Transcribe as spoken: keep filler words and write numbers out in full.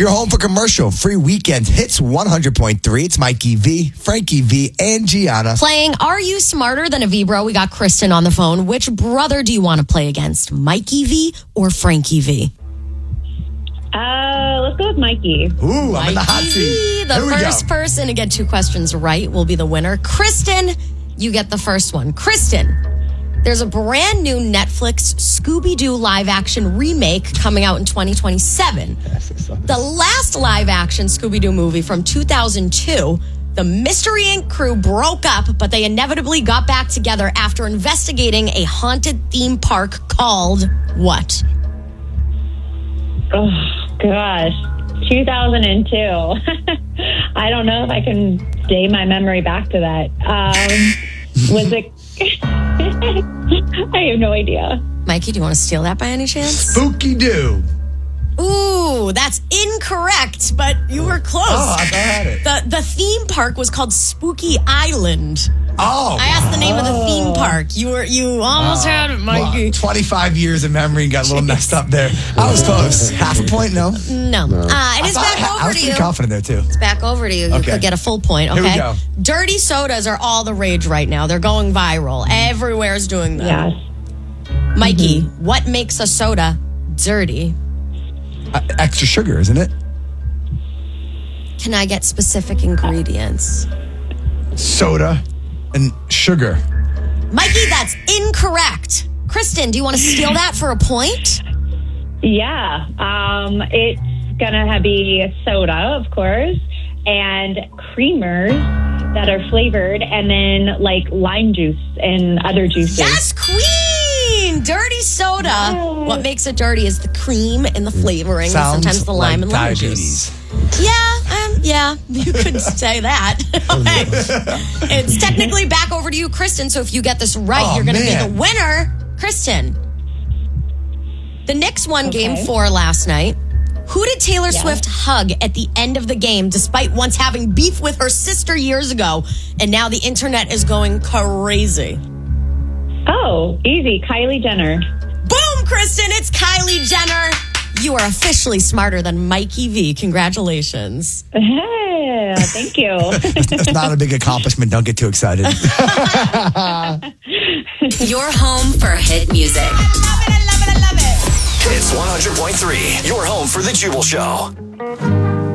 You're home for commercial free weekend hits one hundred point three. It's Mikey V, Frankie V, and Gianna. Playing Are You Smarter Than a V-Bro? We got Kristen on the phone. Which brother do you want to play against, Mikey V or Frankie V? Uh, let's go with Mikey. Ooh, I'm in the hot Mikey seat. V, the Here we first go. person to get two questions right will be the winner. Kristen, you get the first one. Kristen, there's a brand new Netflix Scooby-Doo live-action remake coming out in twenty twenty-seven. The last live-action Scooby-Doo movie from two thousand two, the Mystery Incorporated crew broke up, but they inevitably got back together after investigating a haunted theme park called what? Oh, gosh. two thousand two. I don't know if I can day my memory back to that. Um, was it... I have no idea. Mikey, do you want to steal that by any chance? Spooky Doo. Ooh, that's incorrect, but you were close. Oh, I had it. The, the theme park was called Spooky Island. Oh. I asked the name of the theme park. You were you almost Oh. had it, Mikey. Well, twenty-five years of memory got a little messed up there. I was close. Half a point, no? No. Uh, it is I, back thought- I over was to pretty you. confident there, too. It's back over to you. You Okay. could get a full point, okay? Here we go. Dirty sodas are all the rage right now. They're going viral. Everywhere's doing them. Yes. Mikey, what makes a soda dirty? Uh, extra sugar, isn't it? Can I get specific ingredients? Soda and sugar. Mikey, that's incorrect. Kristen, do you want to steal that for a point? Yeah. Um, it's going to be soda, of course, and creamers that are flavored, and then like lime juice and other juices. Yes, queen! Dirty soda. Yes. What makes it dirty is the cream and the flavoring, and Sounds sometimes the lime like and lemon diabetes. juice. Yeah, um, yeah, you could say that. Okay. It's technically back over to you, Kristen, so if you get this right, Oh, you're going to be man. the winner. Kristen, the Knicks won Okay. game four last night. Who did Taylor Yeah. Swift hug at the end of the game despite once having beef with her sister years ago? And now the internet is going crazy. Oh, easy. Kylie Jenner. Boom, Kristen, it's Kylie Jenner. You are officially smarter than Mikey V. Congratulations. Hey, thank you. It's not a big accomplishment. Don't get too excited. Your home for hit music. I love it, I love it, I love it. Hits one hundred point three. Your home for the Jubal Show.